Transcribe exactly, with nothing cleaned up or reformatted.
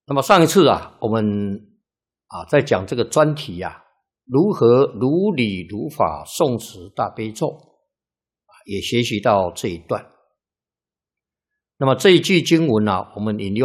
那么上一次啊，我们啊在讲这个专题啊，如何如理如法诵持大悲咒，也学习到这一段。那么这一句经文啊，我们引用